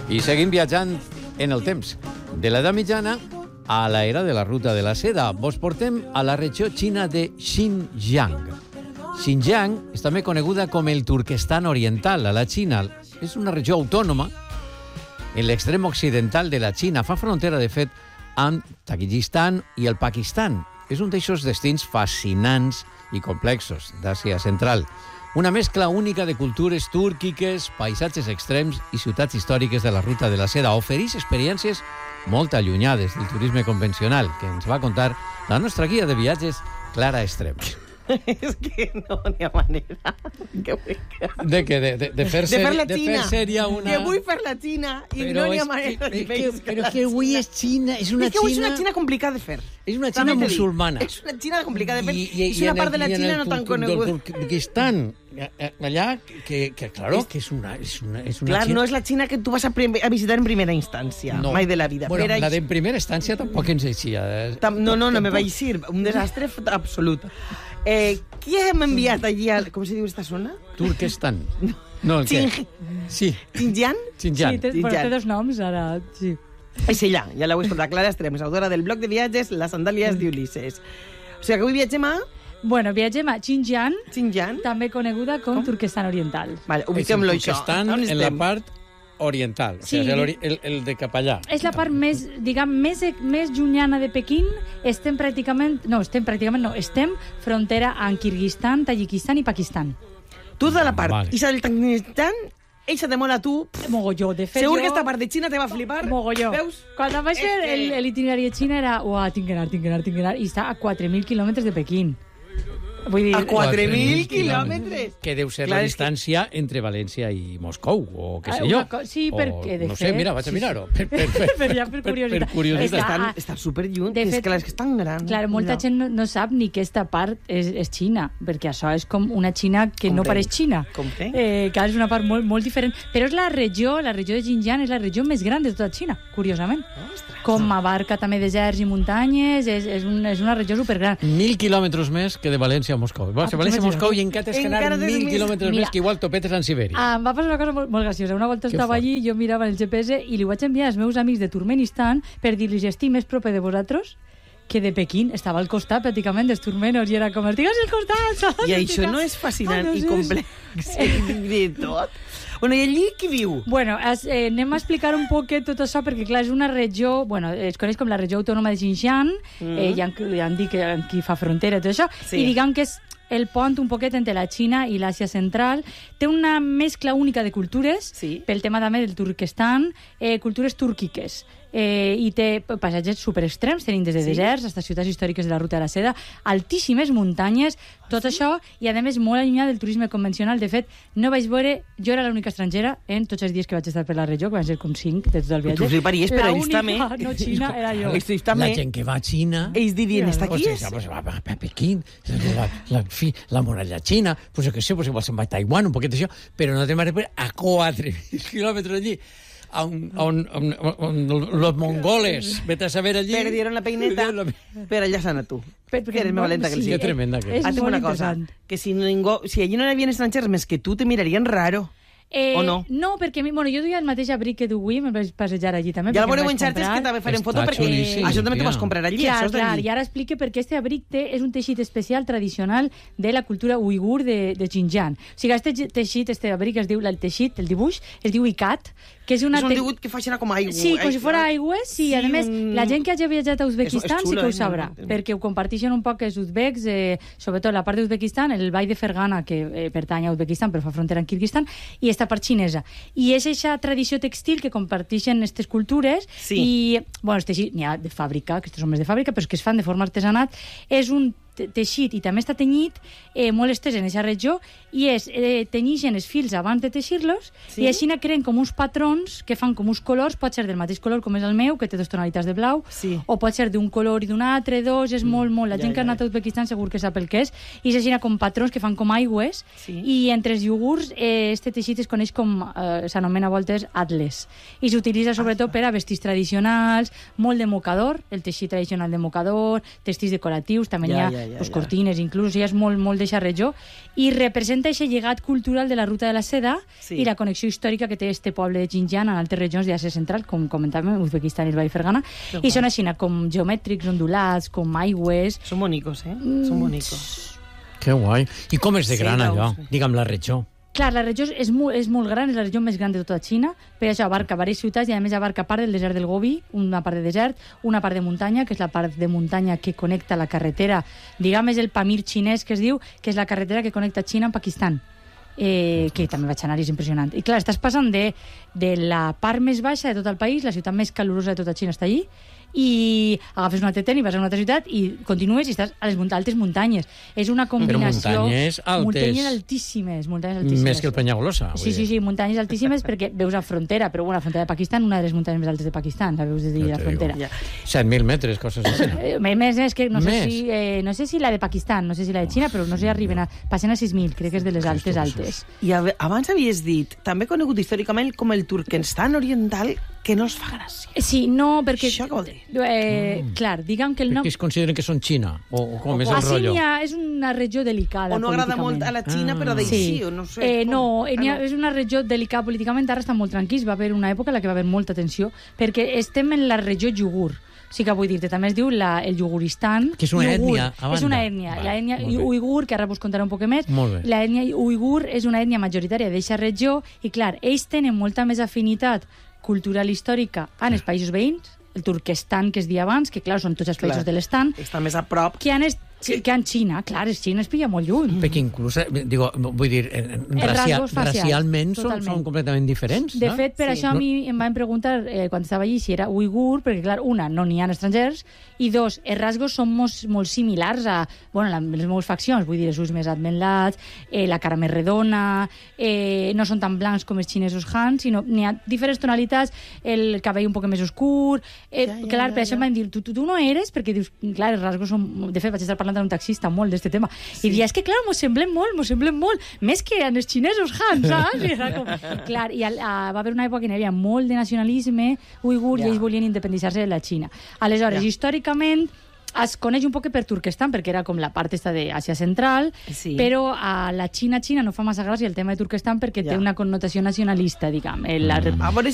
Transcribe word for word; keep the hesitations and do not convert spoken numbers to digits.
I seguim viatjant en el temps. De l'edat mitjana a l'era de la ruta de la seda. Vos portem a la regió xina de Xinjiang. Xinjiang és també coneguda com el Turquestan oriental a la Xina. És una regió autònoma en l'extrem occidental de la Xina. Fa frontera, de fet, amb Tadjikistan i el Pakistan. És un d'aixòs destins fascinants i complexos d'Àsia Central. Una mescla única de cultures túrquiques, paisatges extrems i ciutats històriques de la ruta de la seda. Ofereix experiències molt allunyades del turisme convencional, que ens va contar la nostra guia de viatges, Clara Estrems. És que no n'hi ha manera. Que vull que... De què? De, de, de fer de fer la de Xina. fer sèrie una... Que vull fer la Xina i Però no n'hi ha és manera. que- de és que- fer però la que avui Xina. és Xina, és una És que avui és Xina... una Xina complicada de fer. És una També Xina t'he dit. musulmana. És una Xina complicada de fer. I, i, és una part de la Xina no tan coneguda. Del Turquestan, allà, que, que claro, que és una, és una, és una Clar, Xina... no és la Xina que tu vas a, prim- a visitar en primera instància, No. mai de la vida. Bueno, Per la això- de primera instància tampoc ens eixia. Eh? Tam- No, no, no me vaig ir. Un desastre f- absolut. Eh, qui hem enviat allí a... Com se diu esta zona? Turquestan. No, el què? Xing- Sí, Xinjiang? Xinjiang. Sí, té, però té dos noms, ara. Sí. És ella, ja l'heu escoltat, Clara Estrems, autora del blog de viatges Les sandàlies d'Ulisses. O sigui que avui viatgem a Bueno, viatgem a Xinjiang, Xinjiang. també coneguda com, com? Turquestan Oriental. Vale, És el ubiquem-lo això. Turquestan On en la estem? part oriental. Sí. O sigui, el, ori- el, el de cap allà. És la part més, diguem, més, més llunyana de Pequín. Estem pràcticament... No, estem pràcticament no. Estem frontera amb Kirguistan, Tadjikistan i Pakistan. Tu de la part. Vale. I del Tadjikistan, eixa te mola tu. Mogolló, de fet, Segur jo... que esta part de Xina te va flipar. Mogolló. Veus? Quan vaig fer És que- el- l'itinerari de Xina era... Uah, tinc que anar, tinc que anar, tinc que anar. I està a quatre mil quilòmetres de Pequín. Vull dir... A quatre mil quilòmetres. quilòmetres. Que deu ser Clar, la és que- distància entre València i Moscou, o què Ah, sé jo. una co- sí, O, perquè, de no sé, fet, mira, vaig a sí, mirar-ho. Per, per, per, Per ja, per curiositat. Per, curiositat. Està- Estan, ah, està superlluny. de És fet- que és que és tan gran. Clar, molta No. gent no, no sap ni que aquesta part és, és Xina, perquè això és com una Xina que no Comprenc. pareix Xina. Comprenc. Eh, que és una part molt, molt diferent. Però és la regió, la regió de Xinjiang és la regió més gran de tota Xina, curiosament. Ostres. Com abarca també deserts i muntanyes, és, és, un, és una regió supergran. Mil quilòmetres més que de València a Moscou. Vas a València a Moscou i encara tens que anar Encara tens mil més. quilòmetres Mira. més que igual topetes en Sibèria. Ah, em va passar una cosa molt, molt graciosa. Una volta Què estava fort. allí, jo mirava el G P S i li vaig enviar als meus amics de Turkmenistan per dir-los estic més proper de vosaltres que de Pequín. Estava al costat, pràcticament, dels turmenos, i era com, estigues al costat, saps? I això Estic- no és fascinant Ah, no i sé. complex i de tot? Bueno, i allí qui viu? Bueno, es, eh, anem a explicar un poquet tot això, perquè clar, és una regió, bueno, es coneix com la regió autònoma de Xinjiang, mm. eh, ja, han, ja han dit que amb qui fa frontera i tot això, Sí. i diguem que és el pont un poquet entre la Xina i l'Àsia Central. Té una mescla única de cultures, Sí. pel tema també del Turquestan, eh, cultures túrquiques. Eh, i té paisatges superextrems, tenim des de Sí. deserts fins a ciutats històriques de la Ruta de la Seda, altíssimes muntanyes, tot sí. això, i a més molt allunyat del turisme convencional. De fet, no vaig veure, jo era l'única estrangera en tots els dies que vaig estar per la regió, que van ser com cinc de tot el viatge. Tu fliparies, però ells L'única també. no Xina era jo. Ells La també. gent que va a Xina... Ells dirien, està aquí Pues, és... pues, va, va, va a Pequín, la, la, fi, la muralla xina, pues, jo què sé, pues, igual se'n va a Taiwan, un poquet d'això, però no te m'arriba a quatre mil quilòmetres allí, on, on, on, on, on los mongoles, vete a saber allí... Perdieron la peineta, però allà sana tu. Per- Que eres més valenta que el sí, sí. Que tremenda que és. és Ah, tinc molt una cosa, interessant. que si, ningú, si allí no hi havia estrangers més que tu, te mirarien raro. Eh, O no? No, perquè mi, bueno, jo duia el mateix abric que du avui, me'l vaig passejar allí també. Ja el perquè me'l veureu vaig en xarxes comprar. que també farem Està foto perquè xulíssim, això també t'ho tia. vas comprar allí. Clar, això és clar, d'allí. i ara explique perquè este abric té, és un teixit especial tradicional de la cultura uigur de, de Xinjiang. O sigui, este ge- teixit, este abric es diu, el teixit, el dibuix, es diu ikat, que és una... És un te- dibuix que fa així com aigua. Sí, com si fos aigua, sí, Sí, a més, un- la gent que hagi viatjat a Uzbekistan És- és sí xulo, que ho eh? sabrà, No, no. perquè ho comparteixen un poc els uzbeks, eh, sobretot la part d'Uzbekistan, el vall de Fergana, que eh, pertany a Uzbekistan, però fa frontera amb Kirguistan, i esta part xinesa. I és aquesta tradició textil que comparteixen aquestes cultures, Sí. i, bueno, este sí, n'hi ha de fàbrica, aquests són més de fàbrica, però és que es fan de forma artesanat, és un te- teixit i també està tenyit eh, molt estès en aquesta regió i és, eh, tenyixen els fils abans de teixir-los Sí? i així creen com uns patrons que fan com uns colors, pot ser del mateix color com és el meu, que té dues tonalitats de blau, Sí. o pot ser d'un color i d'un altre, dos, és molt, molt... La ja, gent que ha ja, anat a Uzbekistan segur que sap el que és, i és així com patrons que fan com aigües, Sí. i entre els iogurts eh, este teixit es coneix com, eh, s'anomena a voltes atles, i s'utilitza sobretot per a vestits tradicionals, molt de mocador, el teixit tradicional de mocador, testits decoratius, també Ja, hi ha ja, ja. ja, pues, ja. cortines, inclús, o sigui, és molt, molt d'eixa regió, i representa aquest llegat cultural de la ruta de la seda Sí. i la connexió històrica que té este poble de Xinjiang en altres regions d'Àsia Central, com comentàvem, Uzbekistan i el Vall Fergana, Que i guai. són així com geomètrics, ondulats, com aigües. Són bonicos, eh? Són bonicos. Que guai. I com és de Sí, gran allò? veus? Digue'm, la regió. Clar, la regió és molt, és molt gran, és la regió més gran de tota Xina, per això abarca diverses ciutats i a més abarca part del desert del Gobi, una part de desert, una part de muntanya, que és la part de muntanya que connecta la carretera, diguem, és el Pamir xinès que es diu, que és la carretera que connecta Xina amb Pakistan. Eh, que també vaig anar i és impressionant. I clar, estàs passant de, de la part més baixa de tot el país, la ciutat més calorosa de tota Xina està allí, i agafes un altre tren i vas a una altra ciutat i continues i estàs a les munt altes muntanyes. És una combinació... muntanyes altes. Muntanyes altíssimes, muntanyes altíssimes. Més que el Penyagolosa. vull Sí, sí, dir. sí, muntanyes altíssimes perquè veus la frontera, però bueno, la frontera de Pakistan, una de les muntanyes més altes de Pakistan, la veus des de Ja la te frontera. digo. Ja. set mil metres, coses així. Eh, més, és que no sé, Més? si, eh, no sé si la de Pakistan, no sé si la de Xina, però no sé si arriben a... Passen a sis mil, crec que és de les altes, Cristo altes. I a, abans havies dit, també conegut històricament com el Turkestan oriental, que no es fa gràcia. Eh, Sí, no, perquè... Això què vol dir? Eh, clar, diguem que el nom... Que es consideren que són Xina? O, o com és el Així rotllo? n'hi ha, és una regió delicada O no agrada molt a políticament. la Xina, Ah. però d'així, o no sé. Eh, com? no, Ah, n'hi ha, és una regió delicada políticament, ara estan molt tranquils, va haver una època en la que va haver molta tensió, perquè estem en la regió Yugur. Sí que vull dir-te, també es diu la, el Yuguristan. Que és una Uigur. ètnia, a banda. És una ètnia. Va, la ètnia molt bé. uigur, que ara vos contaré un poc més. Molt bé. La ètnia uigur és una ètnia majoritària d'eixa regió i, clar, ells tenen molta més afinitat cultural històrica en els països veïns, el Turkestan, que es dia abans, que, clar, són tots els països Clar. de l'estan, Està més a prop. que han, est, que en Xina. Clar, Xina es pilla molt lluny. Perquè inclús, eh, digo, vull dir, eh, Els racial, rasgos facials, racialment són, totalment. són completament diferents, De no? fet, per Sí. això a mi em van preguntar eh, quan estava allí si era uigur, perquè, clar, una, no n'hi ha estrangers, i dos, els rasgos són molt, molt similars a bueno, la, les meves faccions, vull dir, els ulls més admenlats, eh, la cara més redona, eh, no són tan blancs com els xinesos Han, sinó n'hi ha diferents tonalitats, el cabell un poc més oscur... Eh, Ja, ja, clar, ja, per això ja. em van dir, tu, tu, tu no eres? Perquè dius, clar, els rasgos són... De fet, vaig estar parlant amb un taxista molt d'aquest tema, sí. I dia, és que, clar, mos semblem molt, mos semblem molt, més que en els xinesos Han, saps? I era com... Clar, i al, a, va haver una època que hi havia molt de nacionalisme uigur Ja. i ells volien independitzar-se de la Xina. Aleshores, Ja. històricament, es coneix un poc per Turkestan, perquè era com la part esta d'Àsia Central, Sí. però a la Xina, Xina no fa massa gràcia el tema de Turkestan perquè Ja. té una connotació nacionalista, diguem. El, la, A veure